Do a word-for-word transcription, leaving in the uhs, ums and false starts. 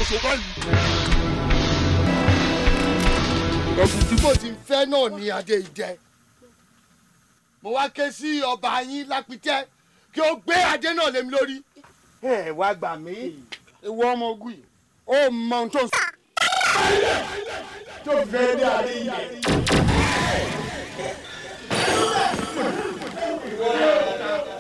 ọ̀ṣọ́ báyìí. ẹ̀bùn tí mo ti ń fẹ́ náà ni adé ìjẹ. mo wá ké sí ọba yín lápítẹ́ kí ó gbé adé náà lé mi lórí. ẹ wá gbà mí ìwọ ọmọ ogun yìí ó mọ ohun tó ń sọ. tó fẹ́ dé adé ìjẹ.